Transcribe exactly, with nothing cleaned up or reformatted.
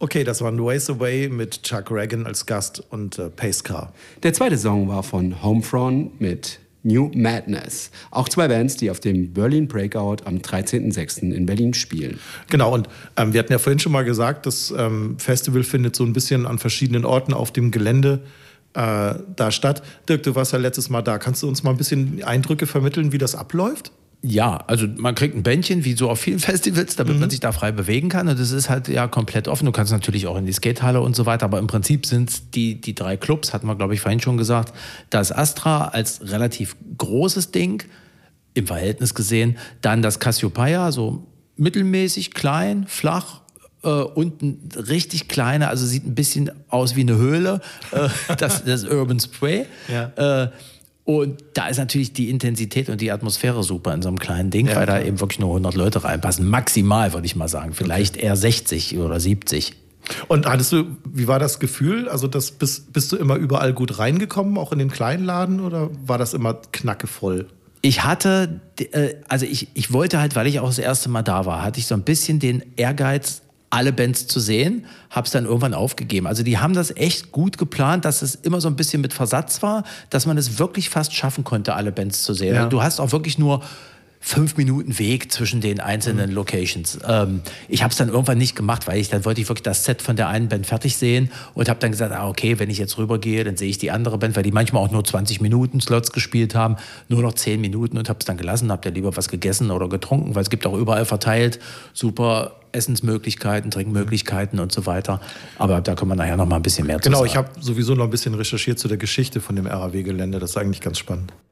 Okay, das waren Ways Away mit Chuck Ragan als Gast und äh, Pace Car. Der zweite Song war von Homefront mit New Madness. Auch zwei Bands, die auf dem Berlin Breakout am dreizehnten sechsten in Berlin spielen. Genau, und ähm, wir hatten ja vorhin schon mal gesagt, das ähm, Festival findet so ein bisschen an verschiedenen Orten auf dem Gelände äh, da statt. Dirk, du warst ja letztes Mal da. Kannst du uns mal ein bisschen Eindrücke vermitteln, wie das abläuft? Ja, also man kriegt ein Bändchen, wie so auf vielen Festivals, damit mhm. man sich da frei bewegen kann. Und das ist halt ja komplett offen. Du kannst natürlich auch in die Skatehalle und so weiter. Aber im Prinzip sind es die, die drei Clubs, hatten wir, glaube ich, vorhin schon gesagt. Das Astra als relativ großes Ding, im Verhältnis gesehen. Dann das Cassiopeia, so mittelmäßig, klein, flach. Äh, unten richtig kleine, also sieht ein bisschen aus wie eine Höhle. Äh, das, das Urban Spray. Ja. Äh, Und da ist natürlich die Intensität und die Atmosphäre super in so einem kleinen Ding, ja, weil da eben wirklich nur hundert Leute reinpassen. Maximal, würde ich mal sagen. Vielleicht okay. eher sechzig oder siebzig. Und hattest du, wie war das Gefühl? Also das, bist, bist du immer überall gut reingekommen, auch in den kleinen Laden, oder war das immer knackevoll? Ich hatte, also ich, ich wollte halt, weil ich auch das erste Mal da war, hatte ich so ein bisschen den Ehrgeiz, alle Bands zu sehen, habe es dann irgendwann aufgegeben. Also die haben das echt gut geplant, dass es immer so ein bisschen mit Versatz war, dass man es wirklich fast schaffen konnte, alle Bands zu sehen. Ja. Und du hast auch wirklich nur fünf Minuten Weg zwischen den einzelnen mhm. Locations. Ähm, ich habe es dann irgendwann nicht gemacht, weil ich dann wollte ich wirklich das Set von der einen Band fertig sehen und habe dann gesagt, ah, okay, wenn ich jetzt rübergehe, dann sehe ich die andere Band, weil die manchmal auch nur zwanzig Minuten Slots gespielt haben, nur noch zehn Minuten, und habe es dann gelassen, habe dann lieber was gegessen oder getrunken, weil es gibt auch überall verteilt super Essensmöglichkeiten, Trinkmöglichkeiten und so weiter. Aber da können wir nachher noch mal ein bisschen mehr zu genau, sagen. Genau, ich habe sowieso noch ein bisschen recherchiert zu der Geschichte von dem R A W-Gelände. Das ist eigentlich ganz spannend.